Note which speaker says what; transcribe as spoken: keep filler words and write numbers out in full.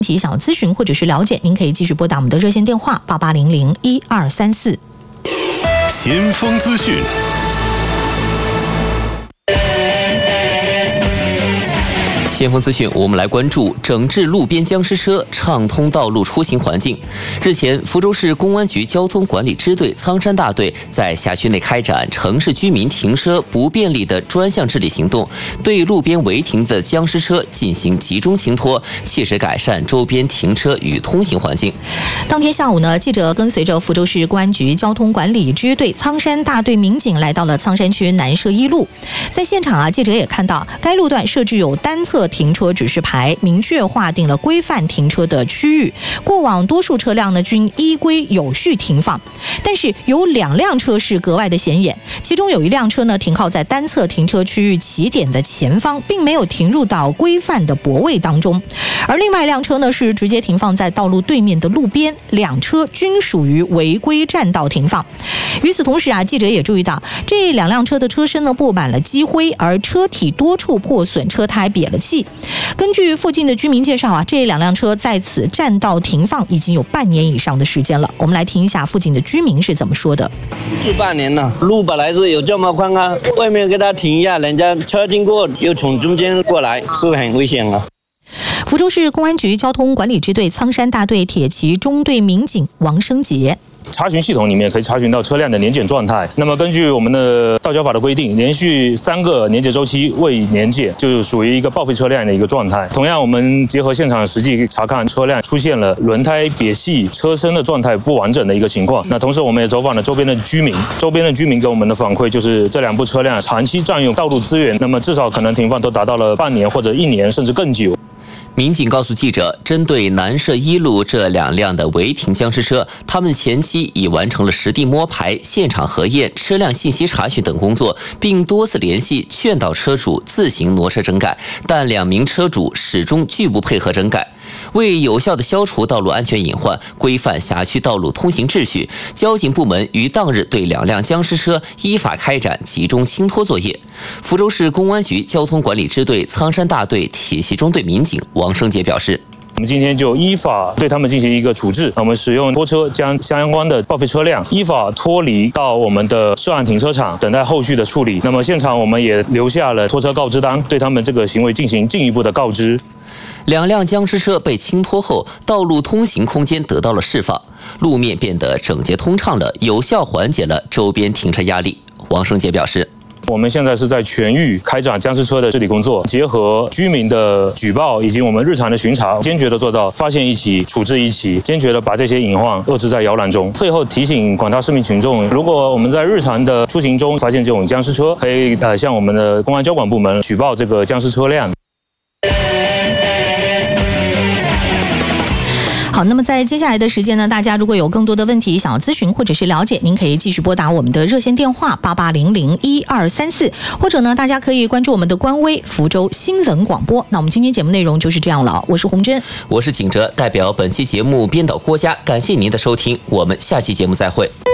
Speaker 1: 题想要咨询或者是了解，您可以继续拨打我们的热线电话八八零零一二三四。
Speaker 2: 先锋资讯。
Speaker 3: 先锋资讯，我们来关注整治路边僵尸车，畅通道路出行环境。日前，福州市公安局交通管理支队苍山大队在辖区内开展城市居民停车不便利的专项治理行动，对路边违停的僵尸车进行集中清拖，切实改善周边停车与通行环境。
Speaker 1: 当天下午呢，记者跟随着福州市公安局交通管理支队苍山大队民警来到了苍山区南社一路，在现场啊，记者也看到该路段设置有单侧停车指示牌，明确划定了规范停车的区域。过往多数车辆呢均依规有序停放，但是有两辆车是格外的显眼，其中有一辆车呢停靠在单侧停车区域起点的前方，并没有停入到规范的泊位当中，而另外一辆车呢是直接停放在道路对面的路边，两车均属于违规占道停放。与此同时啊，记者也注意到这两辆车的车身呢布满了积灰，而车体多处破损，车胎瘪了气。根据附近的居民介绍啊，这两辆车在此占道停放已经有半年以上的时间了。我们来听一下附近的居民是怎么说的。
Speaker 4: 是半年了，路本来是有这么宽啊，外面给他停一下，人家车经过又从中间过来，是很危险啊。
Speaker 1: 福州市公安局交通管理支队苍山大队铁骑中队民警王生杰。
Speaker 5: 查询系统里面可以查询到车辆的年检状态。那么根据我们的道交法的规定，连续三个年检周期未年检，就是属于一个报废车辆的一个状态。同样，我们结合现场实际查看，车辆出现了轮胎瘪气、车身的状态不完整的一个情况。那同时，我们也走访了周边的居民，周边的居民给我们的反馈就是这两部车辆长期占用道路资源，那么至少可能停放都达到了半年或者一年，甚至更久。
Speaker 3: 民警告诉记者，针对南社一路这两辆的违停僵尸车，他们前期已完成了实地摸排、现场核验、车辆信息查询等工作，并多次联系劝导车主自行挪车整改，但两名车主始终拒不配合整改。为有效地消除道路安全隐患，规范辖区道路通行秩序，交警部门于当日对两辆僵尸车依法开展集中清拖作业。福州市公安局交通管理支队苍山大队铁骑中队民警王生杰表示，
Speaker 5: 我们今天就依法对他们进行一个处置，我们使用拖车将相关的报废车辆依法脱离到我们的涉案停车场，等待后续的处理。那么现场我们也留下了拖车告知单，对他们这个行为进行进一步的告知。
Speaker 3: 两辆僵尸车被清拖后，道路通行空间得到了释放，路面变得整洁通畅了，有效缓解了周边停车压力。王生杰表示，
Speaker 5: 我们现在是在全域开展僵尸车的治理工作，结合居民的举报以及我们日常的巡查，坚决的做到发现一起处置一起，坚决的把这些隐患遏制在摇篮中。最后提醒广大市民群众，如果我们在日常的出行中发现这种僵尸车，可以呃向我们的公安交管部门举报这个僵尸车辆。
Speaker 1: 好，那么在接下来的时间呢，大家如果有更多的问题想要咨询或者是了解，您可以继续拨打我们的热线电话八八零零一二三四，或者呢，大家可以关注我们的官微福州新闻广播。那我们今天节目内容就是这样了，我是洪真，
Speaker 3: 我是景哲，代表本期节目编导郭佳，感谢您的收听，我们下期节目再会。